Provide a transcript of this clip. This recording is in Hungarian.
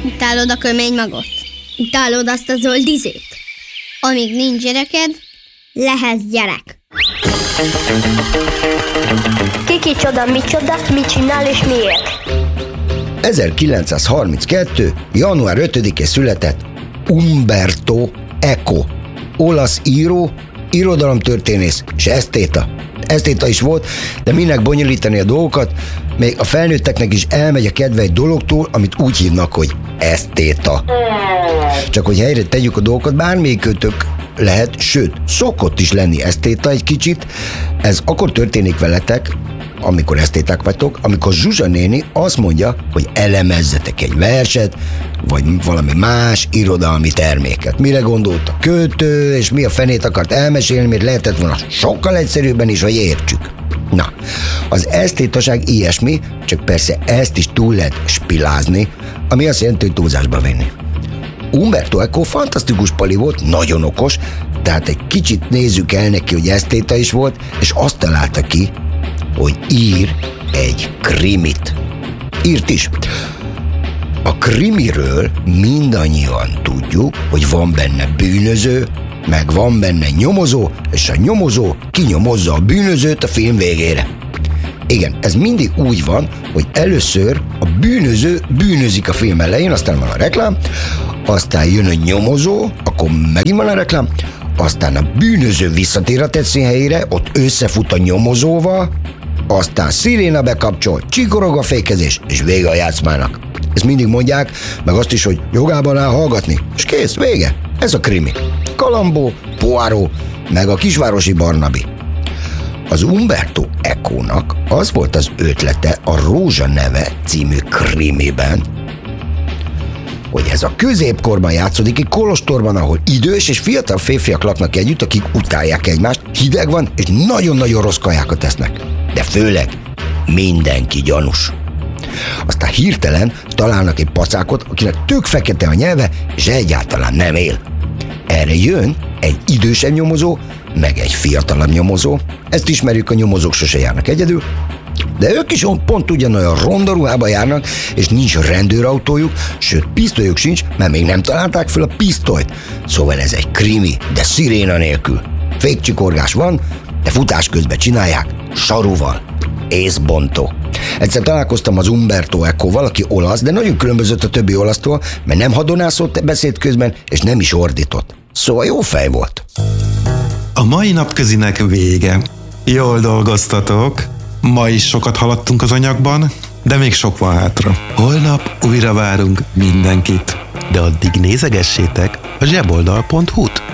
Utálod a kömény magot? Utálod azt a zöld izét? Amíg nincs gyereked, lehetsz gyerek. Kicsoda, micsoda, mit csinál és miért? 1932. január 5-én született Umberto Eco, olasz író, irodalomtörténész és esztéta. Esztéta is volt, de minek bonyolítani a dolgokat, még a felnőtteknek is elmegy a kedve egy dologtól, amit úgy hívnak, hogy esztéta. Csak hogy helyre tegyük a dolgokat, bármelyikőtök lehet, sőt, szokott is lenni esztéta egy kicsit. Ez akkor történik veletek, amikor esztéták vagytok, amikor Zsuzsa néni azt mondja, hogy elemezzetek egy verset, vagy valami más irodalmi terméket. Mire gondolt a költő, és mi a fenét akart elmesélni, mert lehetett volna sokkal egyszerűbben is, hogy értsük. Na, az esztétaság ilyesmi, csak persze ezt is túl lehet spilázni, ami azt jelenti, hogy túlzásba venni. Umberto Eco fantasztikus pali volt, nagyon okos, tehát egy kicsit nézzük el neki, hogy esztéta is volt, és azt találta ki, hogy ír egy krimit. Írt is. A krimiről mindannyian tudjuk, hogy van benne bűnöző, meg van benne nyomozó, és a nyomozó kinyomozza a bűnözőt a film végére. Igen, ez mindig úgy van, hogy először a bűnöző bűnözik a film elején, aztán van a reklám, aztán jön a nyomozó, akkor megint van a reklám, aztán a bűnöző visszatér a tetszőhelyére, ott összefut a nyomozóval, aztán sziréna bekapcsol, csikorog a fékezés, és vége a játszmának. Ezt mindig mondják, meg azt is, hogy jogában áll hallgatni, és kész, vége. Ez a krimi. Columbo, Poirot, meg a kisvárosi Barnaby. Az Umberto Eco-nak az volt az ötlete a Rózsa neve című krimiben, hogy ez a középkorban játszódik egy kolostorban, ahol idős és fiatal férfiak laknak együtt, akik utálják egymást, hideg van, és nagyon-nagyon rossz kajákat tesznek. De főleg mindenki gyanús. Aztán hirtelen találnak egy pacákot, akinek tök fekete a nyelve, és egyáltalán nem él. Erre jön egy idősebb nyomozó, meg egy fiatalabb nyomozó. Ezt ismerjük, a nyomozók sose járnak egyedül, de ők is pont ugyanolyan ronda ruhába járnak, és nincs rendőrautójuk, sőt pisztolyuk sincs, mert még nem találták fel a pisztolyt. Szóval ez egy krimi, de sziréna nélkül. Fékcsikorgás van, de futás közben csinálják, saruval. Észbontó. Egyszer találkoztam az Umberto Ecoval, aki olasz, de nagyon különbözött a többi olasztól, mert nem hadonászott beszéd közben, és nem is ordított. Szóval jó fej volt. A mai napközinek vége. Jól dolgoztatok. Ma is sokat haladtunk az anyagban, de még sok van hátra. Holnap újra várunk mindenkit. De addig nézegessétek a zseboldal.hu-t.